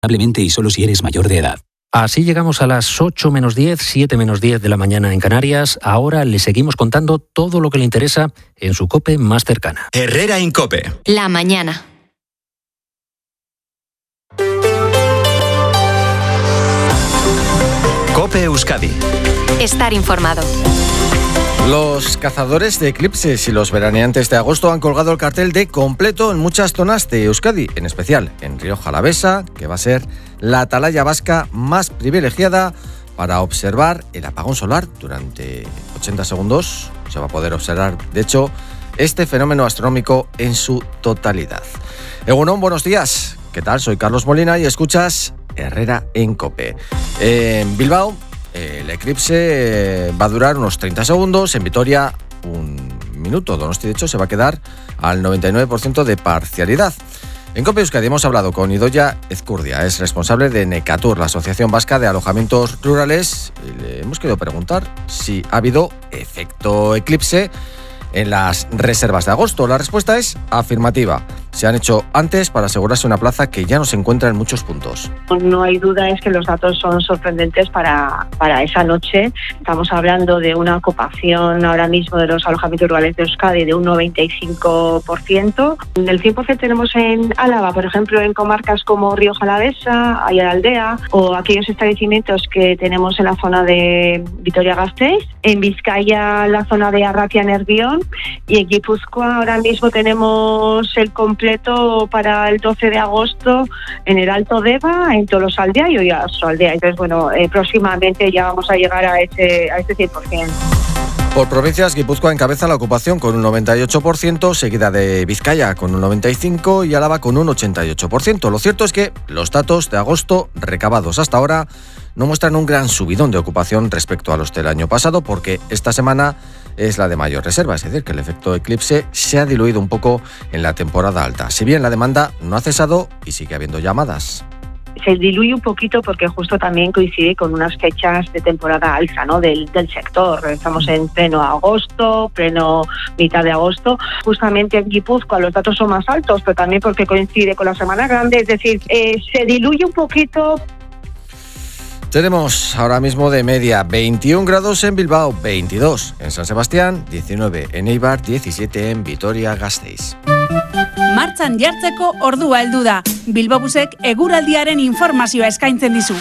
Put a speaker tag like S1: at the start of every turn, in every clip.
S1: y solo si eres mayor de edad.
S2: Así llegamos a las 8 menos 10, 7 menos 10 de la mañana en Canarias. Ahora le seguimos contando todo lo que le interesa en su COPE más cercana.
S3: Herrera en COPE.
S4: La mañana.
S3: COPE Euskadi.
S4: Estar informado.
S5: Los cazadores de eclipses y los veraneantes de agosto han colgado el cartel de completo en muchas zonas de Euskadi, en especial en Rioja Alavesa, que va a ser la atalaya vasca más privilegiada para observar el apagón solar durante 80 segundos. Se va a poder observar, de hecho, este fenómeno astronómico en su totalidad. Egunon, buenos días. ¿Qué tal? Soy Carlos Molina y escuchas Herrera en COPE. En Bilbao, el eclipse va a durar unos 30 segundos, en Vitoria un minuto. Donosti, de hecho, se va a quedar al 99% de parcialidad. En COPE Euskadi hemos hablado con Idoia Ezcurdia, es responsable de Necatur, la Asociación Vasca de Alojamientos Rurales, y le hemos querido preguntar si ha habido efecto eclipse en las reservas de agosto. La respuesta es afirmativa. Se han hecho antes para asegurarse una plaza que ya no se encuentra en muchos puntos.
S6: No hay duda, es que los datos son sorprendentes para esa noche. Estamos hablando de una ocupación ahora mismo de los alojamientos rurales de Euskadi de un 95%. El 100% tenemos en Álava, por ejemplo, en comarcas como Rioja Alavesa, Aiaraldea, o aquellos establecimientos que tenemos en la zona de Vitoria-Gasteiz. En Vizcaya, la zona de Arratia-Nervión. Y en Guipúzcoa ahora mismo tenemos el completo para el 12 de agosto en el Alto Deva, en Tolosaldea y Oiarsoaldea. Entonces, bueno, próximamente ya vamos a llegar a ese 100%.
S5: Por provincias, Guipúzcoa encabeza la ocupación con un 98%, seguida de Vizcaya con un 95% y Álava con un 88%. Lo cierto es que los datos de agosto recabados hasta ahora no muestran un gran subidón de ocupación respecto a los del año pasado, porque esta semana es la de mayor reserva, es decir, que el efecto eclipse se ha diluido un poco en la temporada alta, si bien la demanda no ha cesado y sigue habiendo llamadas.
S6: Se diluye un poquito porque justo también coincide con unas fechas de temporada alta, ¿no? del sector. Estamos en pleno agosto, pleno mitad de agosto. Justamente en Guipúzcoa los datos son más altos, pero también porque coincide con la Semana Grande, es decir, se diluye un poquito.
S5: Tenemos ahora mismo de media 21 grados en Bilbao, 22 en San Sebastián, 19 en Eibar, 17 en Vitoria-Gasteiz.
S7: Martxan jartzeko ordua heldu da. Bilbobusek eguraldiaren informazioa eskaintzen dizu.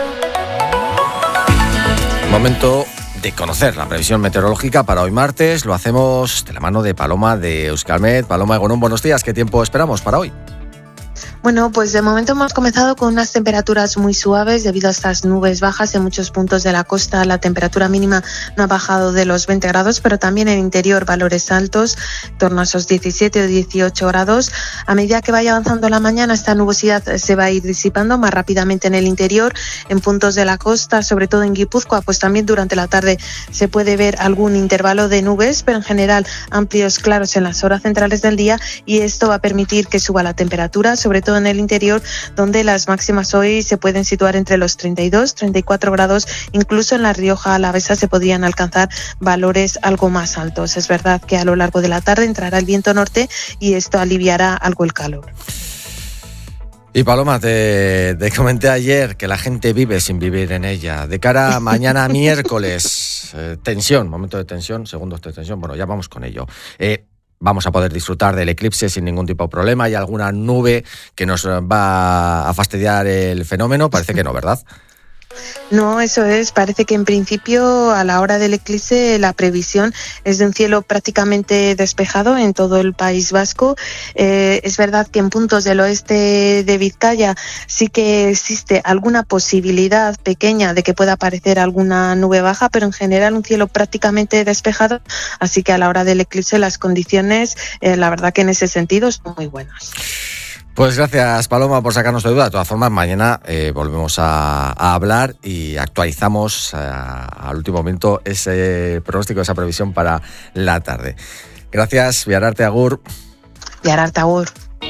S5: Momento de conocer la previsión meteorológica para hoy martes. Lo hacemos de la mano de Paloma de Euskalmet. Paloma, egunon, buenos días. ¿Qué tiempo esperamos para hoy?
S8: Bueno, pues de momento hemos comenzado con unas temperaturas muy suaves debido a estas nubes bajas en muchos puntos de la costa. La temperatura mínima no ha bajado de los 20 grados, pero también en el interior valores altos, en torno a esos 17 o 18 grados. A medida que vaya avanzando la mañana, esta nubosidad se va a ir disipando más rápidamente en el interior, en puntos de la costa, sobre todo en Guipúzcoa, pues también durante la tarde se puede ver algún intervalo de nubes, pero en general amplios claros en las horas centrales del día, y esto va a permitir que suba la temperatura, sobre todo en el interior, donde las máximas hoy se pueden situar entre los 32, 34 grados, incluso en la Rioja Alavesa se podrían alcanzar valores algo más altos. Es verdad que a lo largo de la tarde entrará el viento norte y esto aliviará algo el calor.
S5: Y Paloma, te comenté ayer que la gente vive sin vivir en ella. De cara a mañana miércoles, tensión, momento de tensión, segundos de tensión, bueno, ya vamos con ello. Vamos a poder disfrutar del eclipse sin ningún tipo de problema. ¿Hay alguna nube que nos va a fastidiar el fenómeno? Parece que no, ¿verdad?
S8: No, eso es. Parece que en principio a la hora del eclipse la previsión es de un cielo prácticamente despejado en todo el País Vasco. Es verdad que en puntos del oeste de Vizcaya sí que existe alguna posibilidad pequeña de que pueda aparecer alguna nube baja, pero en general un cielo prácticamente despejado. Así que a la hora del eclipse las condiciones, la verdad que en ese sentido son muy buenas.
S5: Pues gracias, Paloma, por sacarnos de duda. De todas formas, mañana volvemos a hablar y actualizamos al último momento ese pronóstico, esa previsión para la tarde. Gracias, Viararte, agur.
S8: Viararte, agur.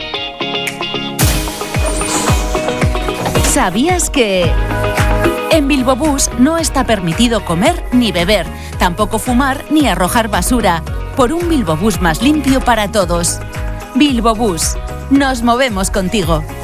S7: ¿Sabías que en Bilbobús no está permitido comer ni beber, tampoco fumar ni arrojar basura? Por un Bilbobús más limpio para todos. Bilbobús. Nos movemos contigo.